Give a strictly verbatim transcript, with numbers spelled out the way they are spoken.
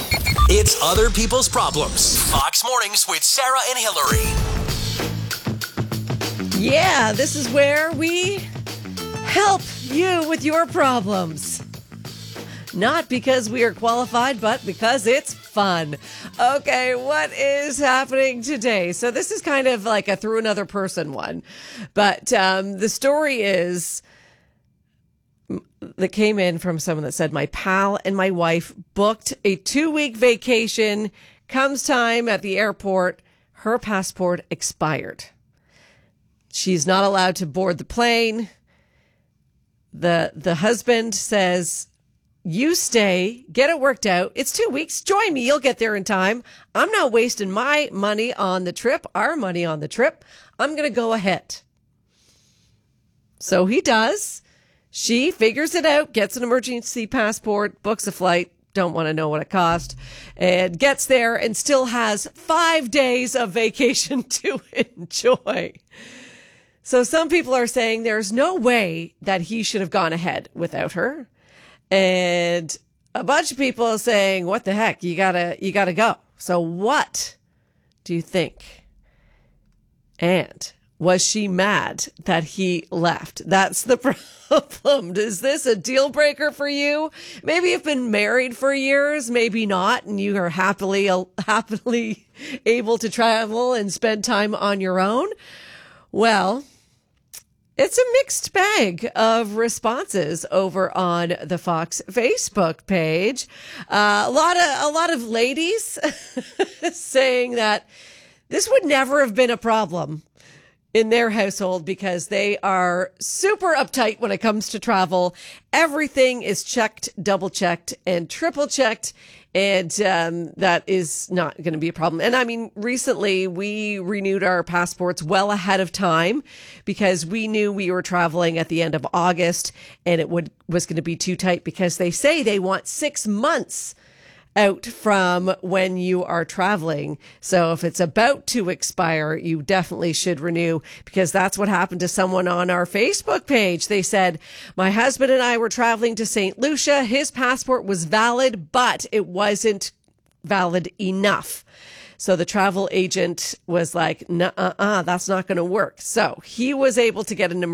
It's other people's problems. Fox Mornings with Sarah and Hillary. Yeah, this is where we help you with your problems. Not because we are qualified, but because it's fun. Okay, what is happening today? So this is kind of like a through another person one. But um, the story is that came in from someone that said, my pal and my wife booked a two-week vacation. Comes time at the airport, her passport expired. She's not allowed to board the plane. The the husband says, you stay, get it worked out. It's two weeks. Join me. You'll get there in time. I'm not wasting my money on the trip, our money on the trip. I'm going to go ahead. So he does. She figures it out, gets an emergency passport, books a flight. Don't want to know what it cost, and gets there and still has five days of vacation to enjoy. So some people are saying there's no way that he should have gone ahead without her. And a bunch of people are saying, what the heck? You gotta, you gotta go. So what do you think? And was she mad that he left? That's the problem. Is this a deal breaker for you? Maybe you've been married for years, maybe not, and you are happily, happily able to travel and spend time on your own. Well, it's a mixed bag of responses over on the Fox Facebook page. Uh, a lot of a lot of ladies saying that this would never have been a problem in their household because they are super uptight when it comes to travel. Everything is checked, double checked, and triple checked. And um, that is not going to be a problem. And I mean, recently we renewed our passports well ahead of time because we knew we were traveling at the end of August and it would was going to be too tight because they say they want six months out from when you are traveling. So if it's about to expire, you definitely should renew because that's what happened to someone on our Facebook page. They said, my husband and I were traveling to Saint Lucia. His passport was valid, but it wasn't valid enough. So the travel agent was like, nah, uh, uh, that's not going to work. So he was able to get an